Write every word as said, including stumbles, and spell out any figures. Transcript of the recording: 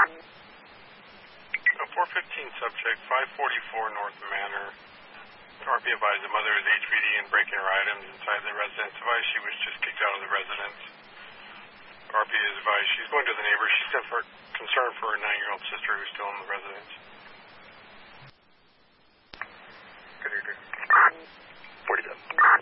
four fifteen subject, five forty-four North Manor. R P advised the mother is H P D and breaking her items inside the residence. Advised she was just kicked out of the residence. R P is advised she's going to the neighbor. She's concerned for her nine-year-old sister who's still in the residence. forty-seven.